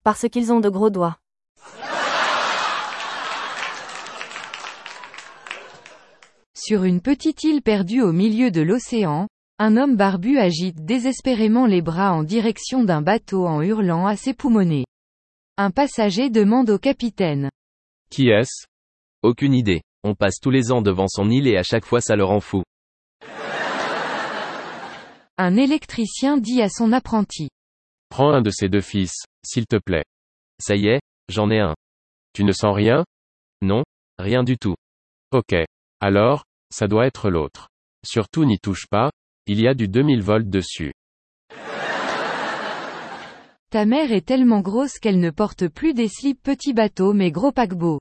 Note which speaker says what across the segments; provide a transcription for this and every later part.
Speaker 1: Parce qu'ils ont de gros doigts.
Speaker 2: Sur une petite île perdue au milieu de l'océan, un homme barbu agite désespérément les bras en direction d'un bateau en hurlant à ses poumonnets. Un passager demande au capitaine.
Speaker 3: Qui est-ce?
Speaker 4: Aucune idée. On passe tous les ans devant son île et à chaque fois ça le rend fou.
Speaker 2: Un électricien dit à son apprenti.
Speaker 3: Prends un de ces deux fils, s'il te plaît.
Speaker 4: Ça y est, j'en ai un.
Speaker 3: Tu ne sens rien?
Speaker 4: Non, rien du tout.
Speaker 3: Ok. Alors, ça doit être l'autre. Surtout n'y touche pas, il y a du 2000 volts dessus.
Speaker 2: Ta mère est tellement grosse qu'elle ne porte plus des slips petits bateaux mais gros paquebots.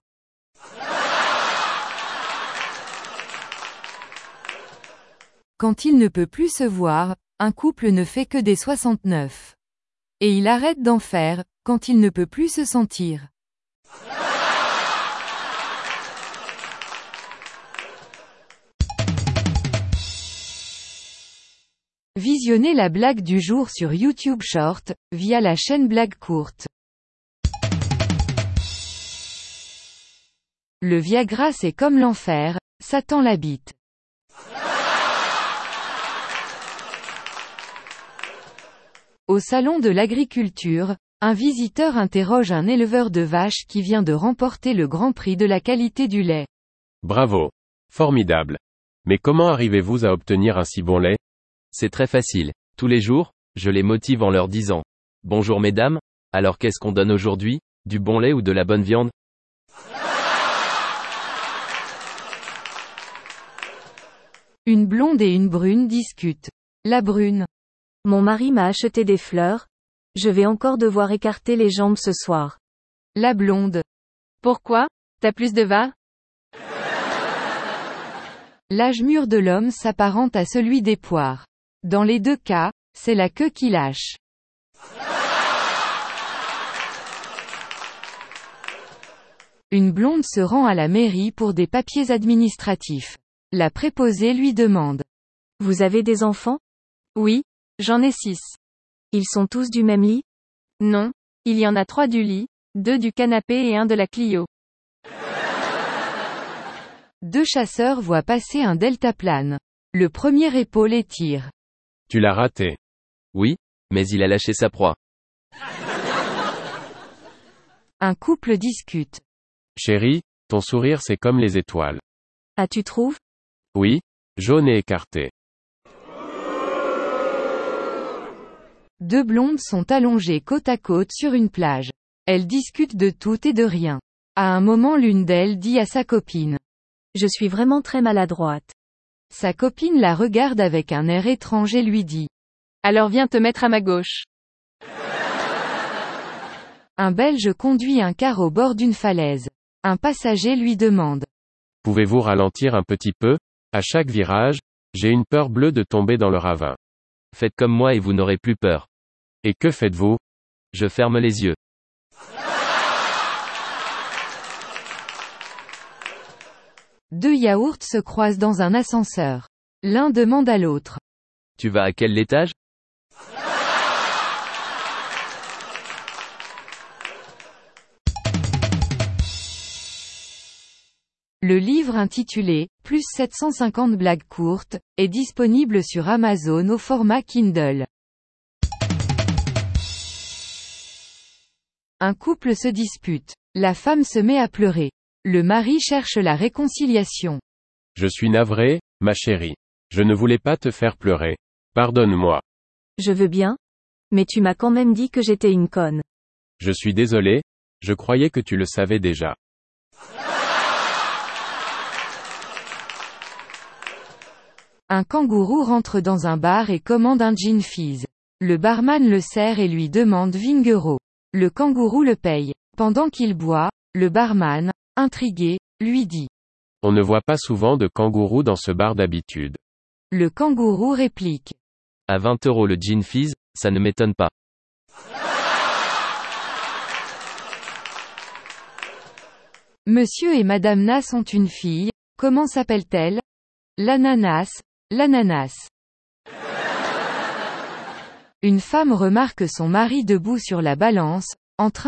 Speaker 2: Quand il ne peut plus se voir, un couple ne fait que des 69. Et il arrête d'en faire, quand il ne peut plus se sentir. Visionnez la blague du jour sur YouTube Short, via la chaîne Blague Courte. Le Viagra c'est comme l'enfer, Satan l'habite. Au salon de l'agriculture, un visiteur interroge un éleveur de vaches qui vient de remporter le Grand Prix de la qualité du lait.
Speaker 3: Bravo. Formidable. Mais comment arrivez-vous à obtenir un si bon lait?
Speaker 4: C'est très facile. Tous les jours, je les motive en leur disant. Bonjour mesdames, alors qu'est-ce qu'on donne aujourd'hui? Du bon lait ou de la bonne viande?
Speaker 2: Une blonde et une brune discutent. La brune.
Speaker 1: Mon mari m'a acheté des fleurs. Je vais encore devoir écarter les jambes ce soir.
Speaker 2: La blonde.
Speaker 5: Pourquoi? T'as plus de va?
Speaker 2: L'âge mûr de l'homme s'apparente à celui des poires. Dans les deux cas, c'est la queue qui lâche. Une blonde se rend à la mairie pour des papiers administratifs. La préposée lui demande.
Speaker 1: Vous avez des enfants?
Speaker 5: Oui, j'en ai 6.
Speaker 1: Ils sont tous du même lit?
Speaker 5: Non, il y en a 3 du lit, 2 du canapé et 1 de la Clio.
Speaker 2: Deux chasseurs voient passer un deltaplane. Le premier épaule et tire.
Speaker 3: Tu l'as raté.
Speaker 4: Oui, mais il a lâché sa proie.
Speaker 2: Un couple discute.
Speaker 3: Chérie, ton sourire c'est comme les étoiles.
Speaker 1: Ah, tu trouves?
Speaker 3: Oui, jaune et écarté.
Speaker 2: Deux blondes sont allongées côte à côte sur une plage. Elles discutent de tout et de rien. À un moment l'une d'elles dit à sa copine.
Speaker 1: Je suis vraiment très maladroite.
Speaker 2: Sa copine la regarde avec un air étrange et lui dit.
Speaker 5: Alors viens te mettre à ma gauche.
Speaker 2: Un Belge conduit un car au bord d'une falaise. Un passager lui demande.
Speaker 3: Pouvez-vous ralentir un petit peu? À chaque virage, j'ai une peur bleue de tomber dans le ravin.
Speaker 4: Faites comme moi et vous n'aurez plus peur.
Speaker 3: Et que faites-vous?
Speaker 4: Je ferme les yeux.
Speaker 2: Deux yaourts se croisent dans un ascenseur. L'un demande à l'autre.
Speaker 4: Tu vas à quel étage?
Speaker 2: Le livre intitulé « Plus 750 blagues courtes » est disponible sur Amazon au format Kindle. Un couple se dispute. La femme se met à pleurer. Le mari cherche la réconciliation.
Speaker 3: Je suis navré, ma chérie. Je ne voulais pas te faire pleurer. Pardonne-moi.
Speaker 1: Je veux bien. Mais tu m'as quand même dit que j'étais une conne.
Speaker 3: Je suis désolé, je croyais que tu le savais déjà.
Speaker 2: Un kangourou rentre dans un bar et commande un gin fizz. Le barman le sert et lui demande 20 €. Le kangourou le paye. Pendant qu'il boit, le barman, intrigué, lui dit.
Speaker 3: On ne voit pas souvent de kangourous dans ce bar d'habitude.
Speaker 2: Le kangourou réplique.
Speaker 4: À 20 € le gin fizz, ça ne m'étonne pas.
Speaker 2: Monsieur et Madame Nas ont une fille, comment s'appelle-t-elle? L'ananas, l'ananas. Une femme remarque son mari debout sur la balance, en train